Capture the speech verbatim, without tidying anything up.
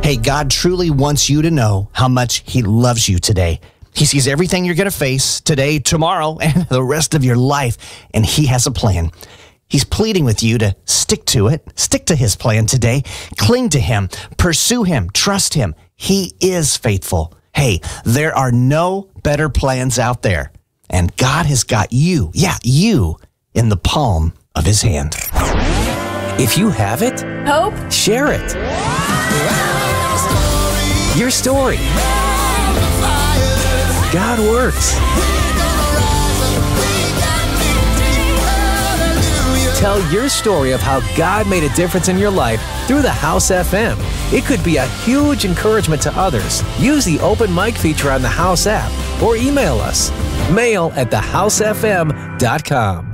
Hey, God truly wants you to know how much He loves you today. He sees everything you're going to face today, tomorrow, and the rest of your life, and He has a plan. He's pleading with you to stick to it, stick to His plan today, cling to Him, pursue Him, trust Him. He is faithful. Hey, there are no better plans out there, and God has got you, yeah, you, in the palm of His hand. If you have it, hope, share it. Your story. God works. Tell your story of how God made a difference in your life through the House F M. It could be a huge encouragement to others. Use the open mic feature on the House app or email us. Mail at the house f m dot com.